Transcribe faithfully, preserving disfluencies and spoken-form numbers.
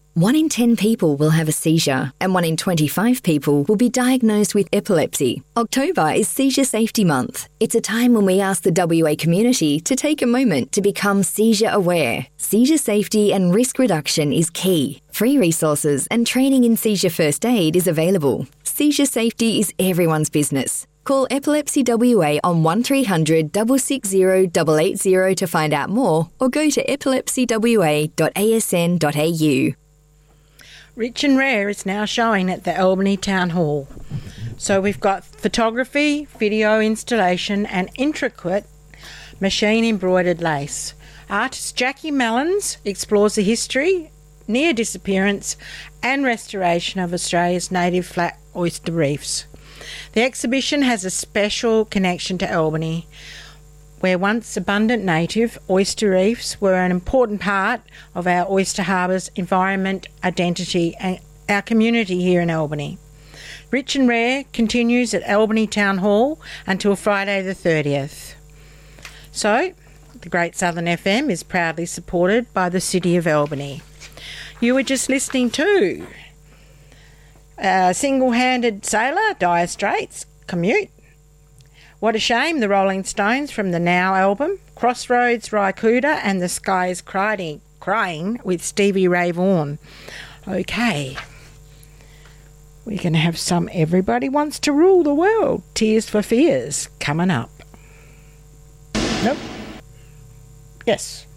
One in ten people will have a seizure, and one in twenty-five people will be diagnosed with epilepsy. October is Seizure Safety Month. It's a time when we ask the W A community to take a moment to become seizure aware. Seizure safety and risk reduction is key. Free resources and training in seizure first aid is available. Seizure safety is everyone's business. Call Epilepsy W A on one three hundred six six zero eight eight zero to find out more, or go to epilepsy w a dot a s n dot a u. Rich and Rare is now showing at the Albany Town Hall. So we've got photography, video installation and intricate machine embroidered lace. Artist Jackie Mellons explores the history, near disappearance and restoration of Australia's native flat oyster reefs. The exhibition has a special connection to Albany, where once abundant native oyster reefs were an important part of our Oyster Harbour's environment, identity and our community here in Albany. Rich and Rare continues at Albany Town Hall until Friday the thirtieth. So, the Great Southern F M is proudly supported by the City of Albany. You were just listening to uh, Single-Handed Sailor, Dire Straits, Commute. What a Shame, the Rolling Stones from the Now album, Crossroads, Rycuda, and The Sky is Crying, crying with Stevie Ray Vaughan. Okay, we're going to have some Everybody Wants to Rule the World, Tears for Fears, coming up. Nope. Yes.